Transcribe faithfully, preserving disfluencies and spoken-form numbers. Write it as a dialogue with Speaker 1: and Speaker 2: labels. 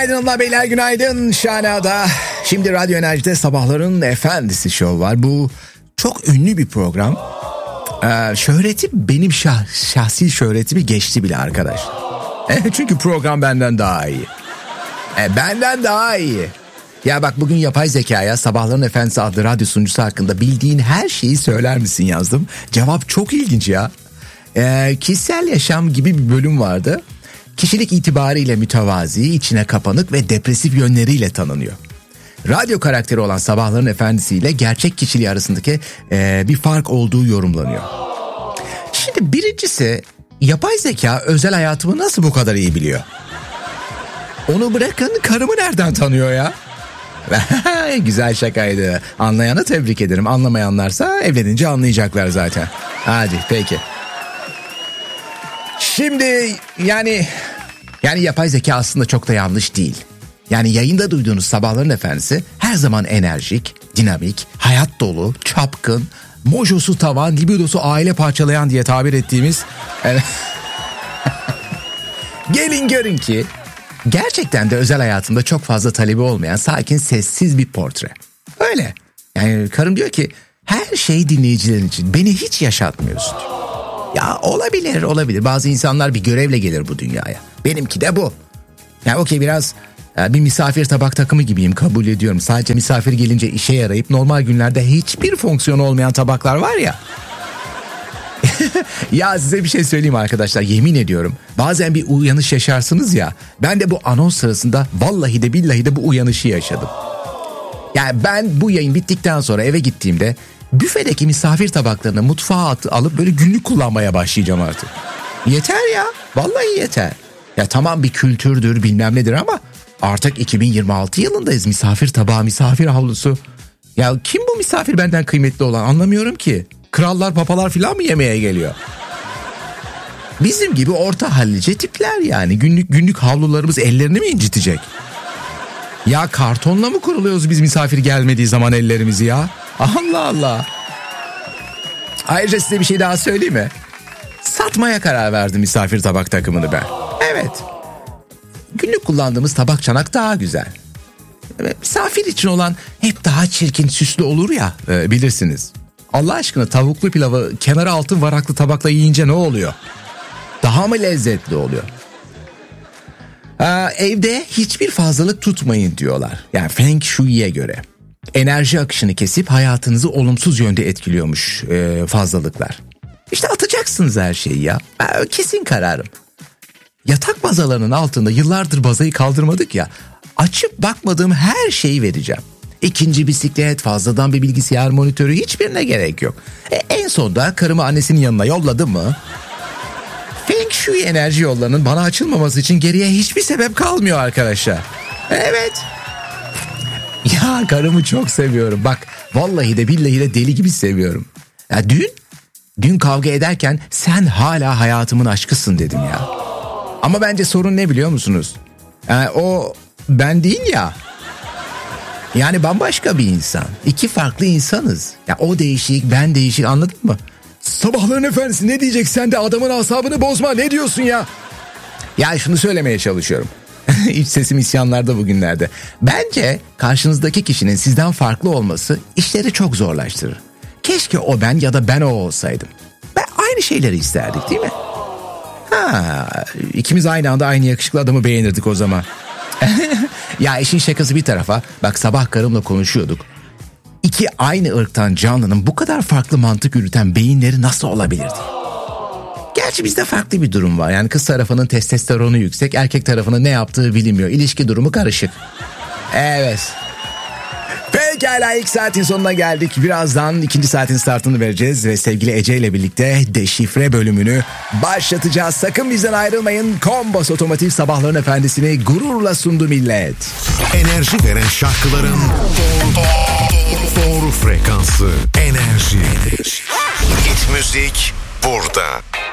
Speaker 1: Günaydın hanımlar beyler, günaydın Şahana'da. Şimdi Radyo Enerji'de Sabahların Efendisi Show var. Bu çok ünlü bir program. Ee, şöhreti benim şah, şahsi şöhretimi geçti bile arkadaş. E, çünkü program benden daha iyi. E, benden daha iyi. Ya bak, bugün yapay zekaya Sabahların Efendisi adlı radyo sunucusu hakkında bildiğin her şeyi söyler misin yazdım. Cevap çok ilginç ya. Ee, kişisel yaşam gibi bir bölüm vardı. Kişilik itibariyle mütevazi, içine kapanık ve depresif yönleriyle tanınıyor. Radyo karakteri olan Sabahların Efendisi ile gerçek kişiliği arasındaki e, bir fark olduğu yorumlanıyor. Şimdi birincisi, yapay zeka özel hayatımı nasıl bu kadar iyi biliyor? Onu bırakın, karımı nereden tanıyor ya? Güzel şakaydı. Anlayanı tebrik ederim. Anlamayanlarsa evlenince anlayacaklar zaten. Hadi peki. Şimdi yani yani yapay zeka aslında çok da yanlış değil. Yani yayında duyduğunuz Sabahların Efendisi her zaman enerjik, dinamik, hayat dolu, çapkın, mojosu tavan, libidosu aile parçalayan diye tabir ettiğimiz... Gelin görün ki gerçekten de özel hayatımda çok fazla talebi olmayan sakin, sessiz bir portre. Öyle. Yani karım diyor ki her şey dinleyicilerin için, beni hiç yaşatmıyorsun. Ya olabilir olabilir. Bazı insanlar bir görevle gelir bu dünyaya. Benimki de bu. Ya okey, biraz bir misafir tabak takımı gibiyim, kabul ediyorum. Sadece misafir gelince işe yarayıp normal günlerde hiçbir fonksiyonu olmayan tabaklar var ya. Ya size bir şey söyleyeyim arkadaşlar, yemin ediyorum. Bazen bir uyanış yaşarsınız ya. Ben de bu anons sırasında vallahi de billahi de bu uyanışı yaşadım. Yani ben bu yayın bittikten sonra eve gittiğimde büfedeki misafir tabaklarını mutfağa alıp böyle günlük kullanmaya başlayacağım artık. Yeter ya. Vallahi yeter. Ya tamam, bir kültürdür bilmem nedir ama artık iki bin yirmi altı yılındayız. Misafir tabağı, misafir havlusu. Ya kim bu misafir benden kıymetli olan, anlamıyorum ki. Krallar, papalar filan mı yemeğe geliyor? Bizim gibi orta hallice tipler yani. Günlük günlük havlularımız ellerini mi incitecek? Ya kartonla mı kuruluyoruz biz misafir gelmediği zaman ellerimizi ya? Allah Allah. Ayrıca size bir şey daha söyleyeyim mi? Satmaya karar verdim misafir tabak takımını ben. Evet. Günlük kullandığımız tabak çanak daha güzel. Misafir için olan hep daha çirkin, süslü olur ya, e, bilirsiniz. Allah aşkına, tavuklu pilavı kenarı altın varaklı tabakla yiyince ne oluyor? Daha mı lezzetli oluyor? Aa, evde hiçbir fazlalık tutmayın diyorlar. Yani Feng Shui'ye göre. Enerji akışını kesip hayatınızı olumsuz yönde etkiliyormuş e, fazlalıklar. İşte atacaksınız her şeyi ya. Ben, kesin kararım. Yatak bazalarının altında yıllardır bazayı kaldırmadık ya. Açıp bakmadığım her şeyi vereceğim. İkinci bisiklet, fazladan bir bilgisayar monitörü, hiçbirine gerek yok. E, en sonunda karımı annesinin yanına yolladım mı? Feng Shui enerji yollarının bana açılmaması için geriye hiçbir sebep kalmıyor arkadaşlar. Evet. Ya karımı çok seviyorum. Bak vallahi de billahi de deli gibi seviyorum. Ya dün, dün kavga ederken sen hala hayatımın aşkısın dedim ya. Ama bence sorun ne biliyor musunuz? Yani o ben değil ya. Yani bambaşka bir insan. İki farklı insanız. Ya o değişik, ben değişik, anladın mı? Sabahların Efendisi ne diyecek, sen de adamın asabını bozma, ne diyorsun ya? Ya şunu söylemeye çalışıyorum. İç sesim isyanlarda bugünlerde. Bence karşınızdaki kişinin sizden farklı olması işleri çok zorlaştırır. Keşke o ben ya da ben o olsaydım. Ben aynı şeyleri isterdik değil mi? Ha, ikimiz aynı anda aynı yakışıklı adamı beğenirdik o zaman. Ya işin şakası bir tarafa, bak sabah karımla konuşuyorduk. İki aynı ırktan canlının bu kadar farklı mantık yürüten beyinleri nasıl olabilirdi? Gerçi bizde farklı bir durum var. Yani kız tarafının testosteronu yüksek, erkek tarafının ne yaptığı bilinmiyor. İlişki durumu karışık. Evet. Pekala, ilk saatin sonuna geldik. Birazdan ikinci saatin startını vereceğiz ve sevgili Ece ile birlikte deşifre bölümünü başlatacağız. Sakın bizden ayrılmayın. Kombos Otomotiv Sabahların Efendisi'ni gururla sundu millet.
Speaker 2: Enerji veren şarkıların doğru, doğru frekansı. Enerji. Hit müzik burada.